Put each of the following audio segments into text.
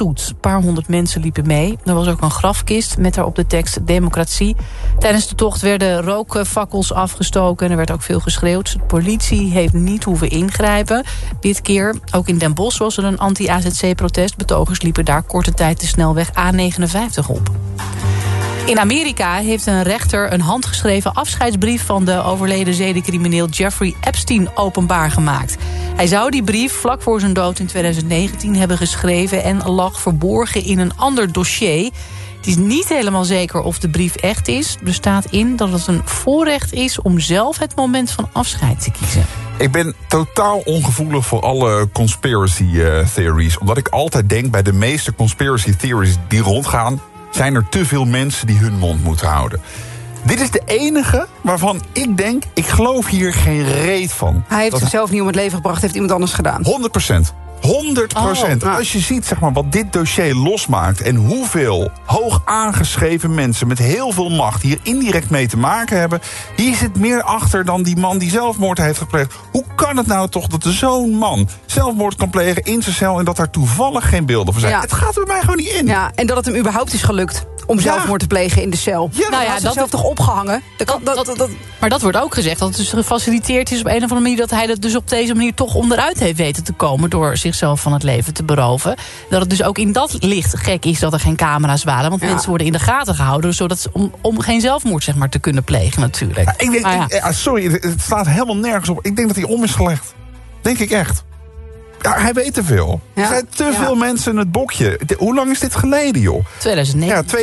stoet. Een paar honderd mensen liepen mee. Er was ook een grafkist met daarop de tekst democratie. Tijdens de tocht werden rookfakkels afgestoken en er werd ook veel geschreeuwd. De politie heeft niet hoeven ingrijpen. Dit keer, ook in Den Bosch, was er een anti-AZC-protest. Betogers liepen daar korte tijd de snelweg A59 op. In Amerika heeft een rechter een handgeschreven afscheidsbrief van de overleden zedencrimineel Jeffrey Epstein openbaar gemaakt. Hij zou die brief vlak voor zijn dood in 2019 hebben geschreven en lag verborgen in een ander dossier. Het is niet helemaal zeker of de brief echt is. Er staat in dat het een voorrecht is om zelf het moment van afscheid te kiezen. Ik ben totaal ongevoelig voor alle conspiracy theories. Omdat ik altijd denk, bij de meeste conspiracy theories die rondgaan, zijn er te veel mensen die hun mond moeten houden. Dit is de enige waarvan ik denk, ik geloof hier geen reet van. Hij heeft zichzelf niet om het leven gebracht, heeft iemand anders gedaan. 100%. 100%. Als je ziet, zeg maar, wat dit dossier losmaakt en hoeveel hoog aangeschreven mensen met heel veel macht hier indirect mee te maken hebben, hier zit meer achter dan die man die zelfmoord heeft gepleegd. Hoe kan het nou toch dat zo'n man zelfmoord kan plegen in zijn cel en dat daar toevallig geen beelden van zijn? Ja. Het gaat er bij mij gewoon niet in. Ja, en dat het hem überhaupt is gelukt om zelfmoord te plegen in de cel. Ja, nou ja, dat zelf toch opgehangen? Maar dat wordt ook gezegd, dat het dus gefaciliteerd is op een of andere manier, dat hij dat dus op deze manier toch onderuit heeft weten te komen door zichzelf van het leven te beroven. Dat het dus ook in dat licht gek is dat er geen camera's waren. Want mensen worden in de gaten gehouden, zodat ze om geen zelfmoord, zeg maar, te kunnen plegen natuurlijk. Ja, ik denk, sorry, het staat helemaal nergens op. Ik denk dat hij om is gelegd. Denk ik echt. Ja, hij weet te veel. Er zijn te veel mensen in het bokje. Hoe lang is dit geleden, joh? 2009. Ja,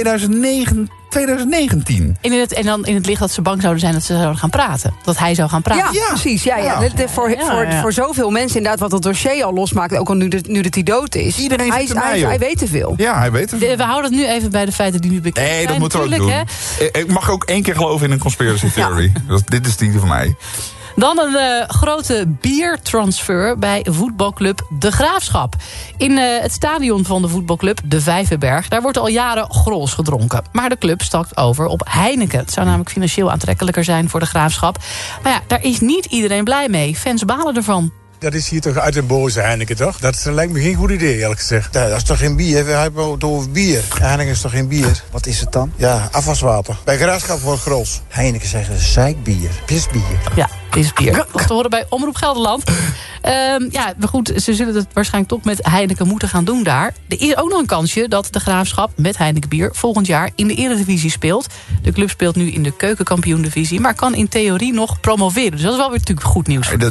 2019. En dan in het licht dat ze bang zouden zijn dat ze zouden gaan praten. Dat hij zou gaan praten. Ja, precies. Ja. Voor zoveel mensen inderdaad wat het dossier al losmaakt, ook al nu dat hij dood is. Iedereen hij weet te veel. Ja, hij weet te veel. We houden het nu even bij de feiten die nu bekend zijn. Nee, dat moeten we ook doen. Hè? Ik mag ook 1 keer geloven in een conspiracy theory. Dit is die van mij. Dan een grote biertransfer bij voetbalclub De Graafschap. In het stadion van de voetbalclub De Vijverberg, daar wordt al jaren Grols gedronken. Maar de club stakt over op Heineken. Het zou namelijk financieel aantrekkelijker zijn voor De Graafschap. Maar ja, daar is niet iedereen blij mee. Fans balen ervan. Dat is hier toch uit een boze Heineken, toch? Dat lijkt me geen goed idee, eerlijk gezegd. Ja, dat is toch geen bier? We hebben het over bier. Heineken is toch geen bier? Wat is het dan? Ja, afwaswater. Bij Graafschap wordt Grols. Heineken zeggen zeikbier, pisbier. Ja, pisbier. Dat te horen bij Omroep Gelderland. Maar goed, ze zullen het waarschijnlijk toch met Heineken moeten gaan doen daar. Er is ook nog een kansje dat De Graafschap met Heineken bier volgend jaar in de Eredivisie speelt. De club speelt nu in de keukenkampioen-divisie, maar kan in theorie nog promoveren. Dus dat is wel weer natuurlijk goed nieuws voor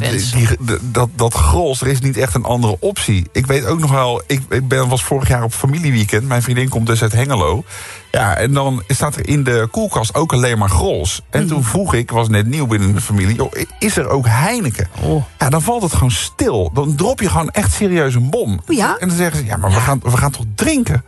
dat Grols, er is niet echt een andere optie. Ik weet ook nog wel, ik was vorig jaar op familieweekend. Mijn vriendin komt dus uit Hengelo. Ja, en dan staat er in de koelkast ook alleen maar Grols. En toen vroeg ik was net nieuw binnen de familie, joh, is er ook Heineken? Oh. Ja, dan valt het gewoon stil. Dan drop je gewoon echt serieus een bom. Ja? En dan zeggen ze, ja, maar we gaan toch drinken?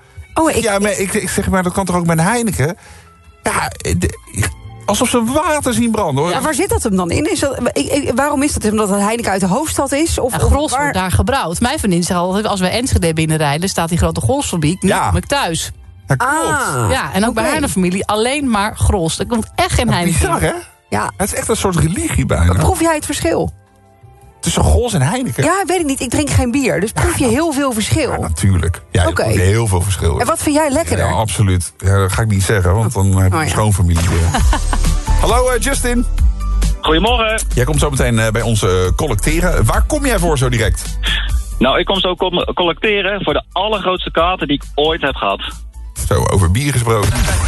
Ik zeg, maar dat kan toch ook met Heineken? Ja, alsof ze water zien branden, hoor. Ja, waar zit dat hem dan in? Waarom is dat? Omdat het Heineken uit de hoofdstad is? Grols wordt daar gebrouwd. Mijn vriendin zegt altijd, als we Enschede binnenrijden, staat die grote Grolsfabriek. Nu kom ik thuis. Ja, klopt. Ja, en ook bij haar familie alleen maar Grols. Er komt echt geen Heineken. Bizar, hè? Ja. Het is echt een soort religie bijna. Proef jij het verschil? Tussen Grols en Heineken? Ja, weet ik niet. Ik drink geen bier. Dus proef je heel veel verschil? Ja, natuurlijk. Ja, je proeft heel veel verschil. En wat vind jij lekkerder? Ja, absoluut. Ja, dat ga ik niet zeggen, want dan heb ik een schoonfamilie. Hallo, Justin. Goedemorgen. Jij komt zo meteen bij ons collecteren. Waar kom jij voor zo direct? Nou, ik kom zo collecteren voor de allergrootste kaarten die ik ooit heb gehad. Zo, over bier gesproken.